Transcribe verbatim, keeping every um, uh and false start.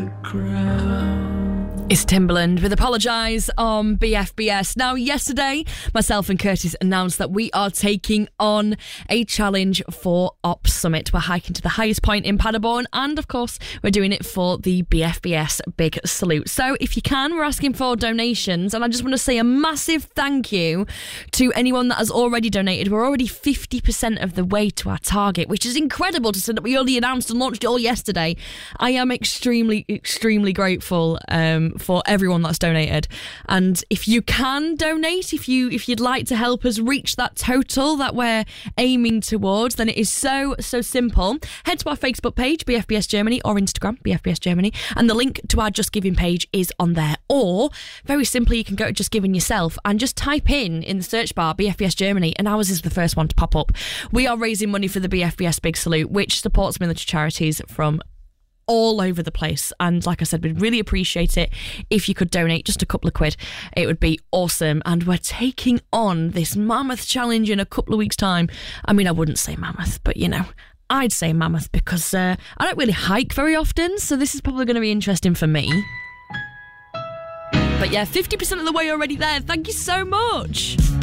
the ground. It's Timbaland with Apologise on B F B S. Now, yesterday, myself and Curtis announced that we are taking on a challenge for Ops Summit. We're hiking to the highest point in Paderborn, and of course, we're doing it for the B F B S Big Salute. So, if you can, we're asking for donations, and I just want to say a massive thank you to anyone that has already donated. We're already fifty percent of the way to our target, which is incredible to say that we only announced and launched it all yesterday. I am extremely, extremely grateful um, for everyone that's donated, and if you can donate, if you if you'd like to help us reach that total that we're aiming towards, then it is so so simple. Head to our Facebook page, B F B S Germany, or Instagram, B F B S Germany, and the link to our Just Giving page is on there. Or very simply, you can go to Just Giving yourself and just type in in the search bar B F B S Germany, and ours is the first one to pop up. We are raising money for the B F B S Big Salute, which supports military charities from all over the place, and like I said, we'd really appreciate it if you could donate just a couple of quid. It would be awesome. And we're taking on this mammoth challenge in a couple of weeks' time. I mean, I wouldn't say mammoth, but you know, I'd say mammoth because uh, I don't really hike very often, so this is probably going to be interesting for me. But yeah, fifty percent of the way already there. Thank you so much.